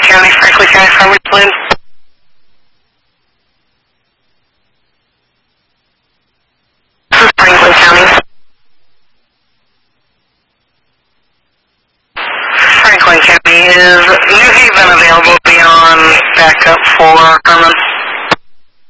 County, Franklin County Fire Plane. This is Franklin County. Franklin County, is New Haven available beyond backup for Herman?